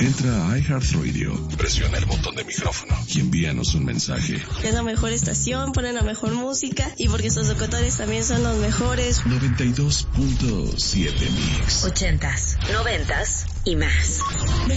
Entra a iHeartRadio, presiona el botón de micrófono y envíanos un mensaje. Es la mejor estación, ponen la mejor música y porque sus locutores también son los mejores. 92.7 Mix. 80s, 90s y más.